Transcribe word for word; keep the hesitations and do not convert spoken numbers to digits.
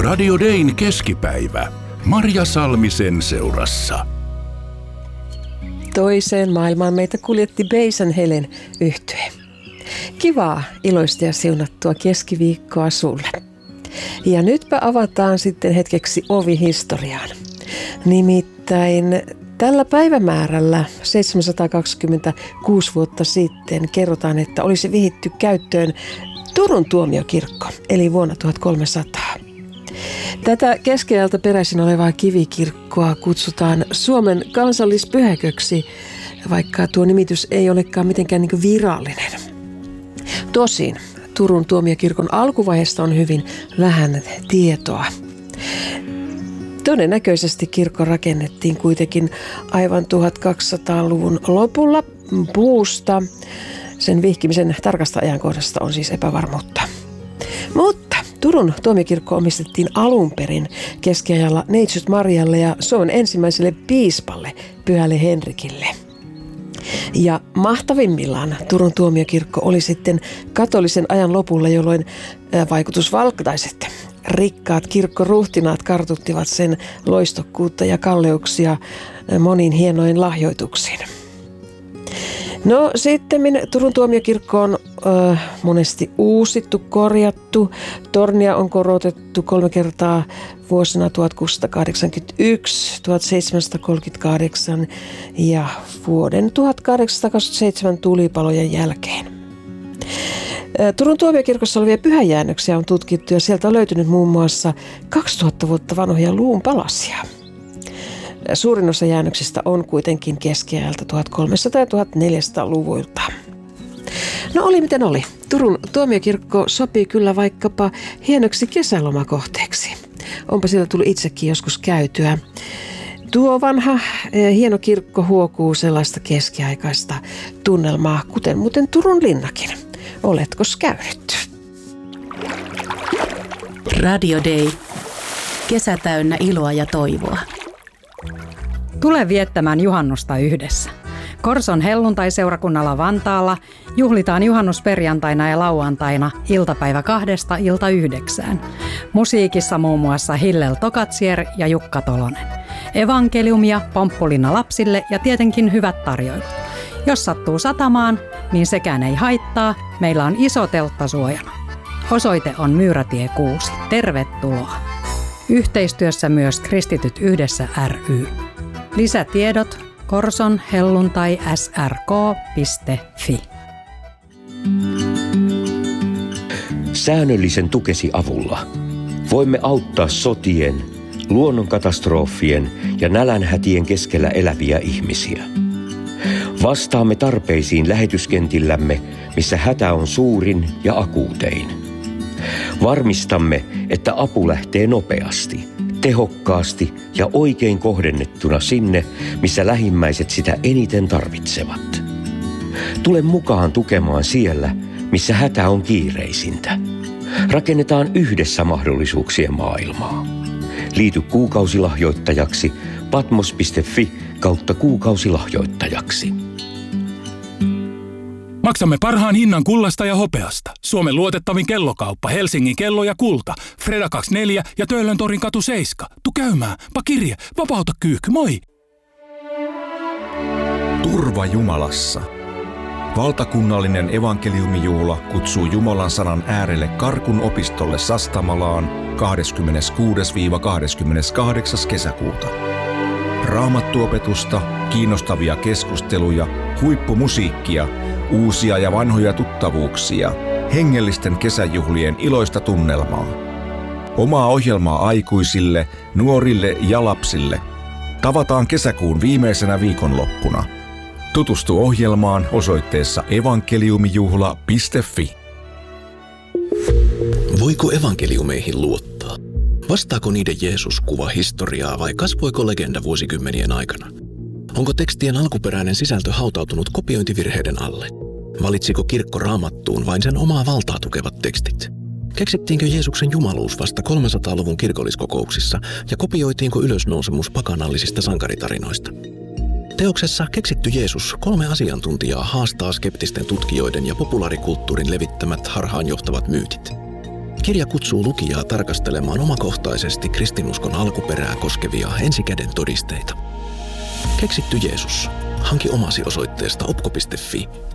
Radio Dayn keskipäivä. Marja Salmisen seurassa. Toiseen maailmaan meitä kuljetti Beisan Helen yhtye. Kivaa, iloista ja siunattua keskiviikkoa sulle. Ja nytpä avataan sitten hetkeksi ovi historiaan. Nimittäin tällä päivämäärällä seitsemänsataakaksikymmentäkuusi vuotta sitten kerrotaan, että olisi vihitty käyttöön Turun tuomiokirkko, eli vuonna tuhatkolmesataa. Tätä keskeältä peräisin olevaa kivikirkkoa kutsutaan Suomen kansallispyhäköksi, vaikka tuo nimitys ei olekaan mitenkään niin virallinen. Tosin Turun tuomiokirkon alkuvaiheesta on hyvin vähän tietoa. Todennäköisesti kirkko rakennettiin kuitenkin aivan tuhatkaksisataaluvun lopulla puusta. Sen vihkimisen tarkasta ajankohdasta on siis epävarmuutta. Mutta Turun tuomiokirkko omistettiin alun perin keskiajalla Neitsyt Marjalle ja Suomen ensimmäiselle piispalle Pyhälle Henrikille. Ja mahtavimmillaan Turun tuomiokirkko oli sitten katolisen ajan lopulla, jolloin vaikutusvaltaiset rikkaat kirkkoruhtinaat kartuttivat sen loistokkuutta ja kalleuksia moniin hienoin lahjoituksiin. No sitten Turun tuomiokirkko on ö, monesti uusittu, korjattu. Tornia on korotettu kolme kertaa vuosina tuhatkuusisataakahdeksankymmentäyksi, tuhatseitsemänsataakolmekymmentäkahdeksan ja vuoden tuhatkahdeksansataakaksikymmentäseitsemän tulipalojen jälkeen. Turun tuomiokirkossa olevia pyhäjäännöksiä on tutkittu ja sieltä on löytynyt muun muassa kaksituhatta vuotta vanhoja luunpalasia. Suurin osa jäännöksistä on kuitenkin keskiajalta tuhatkolmesataa- ja tuhatneljäsataa-luvuilta. No oli miten oli. Turun tuomiokirkko sopii kyllä vaikkapa hienoksi kesälomakohteeksi. Onpa siellä tullut itsekin joskus käytyä. Tuo vanha hieno kirkko huokuu sellaista keskiaikaista tunnelmaa, kuten muuten Turun linnakin. Oletko käynyt? Radio Day. Kesä täynnä iloa ja toivoa. Tule viettämään juhannusta yhdessä. Korson helluntaiseurakunnalla Vantaalla juhlitaan juhannusperjantaina ja lauantaina iltapäivä kahdesta ilta yhdeksään. Musiikissa muun muassa Hillel Tokatsier ja Jukka Tolonen. Evankeliumia, pomppulina lapsille ja tietenkin hyvät tarjoilut. Jos sattuu satamaan, niin sekään ei haittaa. Meillä on iso teltta suojana. Osoite on Myyrätie kuusi. Tervetuloa. Yhteistyössä myös Kristityt yhdessä ry. Lisätiedot korson helluntai s r k piste f i. Säännöllisen tukesi avulla voimme auttaa sotien, luonnonkatastrofien ja nälänhätien keskellä eläviä ihmisiä. Vastaamme tarpeisiin lähetyskentillämme, missä hätä on suurin ja akuutein. Varmistamme, että apu lähtee nopeasti, tehokkaasti ja oikein kohdennettuna sinne, missä lähimmäiset sitä eniten tarvitsevat. Tule mukaan tukemaan siellä, missä hätä on kiireisintä. Rakennetaan yhdessä mahdollisuuksien maailmaa. Liity kuukausilahjoittajaksi patmos piste f i kautta kuukausilahjoittajaksi. Maksamme parhaan hinnan kullasta ja hopeasta. Suomen luotettavin kellokauppa, Helsingin kello ja kulta. Freda kaksikymmentäneljä ja Töölön torin katu seitsemän. Tu käymään. Pakirje, vapauta kyykky, moi! Turva Jumalassa. Valtakunnallinen evankeliumijuhla kutsuu Jumalan sanan äärelle Karkun opistolle Sastamalaan kahdeskymmeneskuudes kahdeskymmeneskahdeksas kesäkuuta. Raamattuopetusta, kiinnostavia keskusteluja, huippumusiikkia, uusia ja vanhoja tuttavuuksia, hengellisten kesäjuhlien iloista tunnelmaa. Omaa ohjelmaa aikuisille, nuorille ja lapsille. Tavataan kesäkuun viimeisenä viikonloppuna. Tutustu ohjelmaan osoitteessa evankeliumijuhla piste f i. Voiko evankeliumeihin luottaa? Vastaako niiden Jeesus kuva historiaa vai kasvoiko legenda vuosikymmenien aikana? Onko tekstien alkuperäinen sisältö hautautunut kopiointivirheiden alle? Valitsiko kirkko Raamattuun vain sen omaa valtaa tukevat tekstit? Keksittiinkö Jeesuksen jumaluus vasta kolmesataaluvun kirkolliskokouksissa ja kopioitiinko ylösnousemus pakanallisista sankaritarinoista? Teoksessa Keksitty Jeesus kolme asiantuntijaa haastaa skeptisten tutkijoiden ja populaarikulttuurin levittämät harhaanjohtavat myytit. Kirja kutsuu lukijaa tarkastelemaan omakohtaisesti kristinuskon alkuperää koskevia ensikäden todisteita. Keksitty Jeesus. Hanki omasi osoitteesta opko piste fi.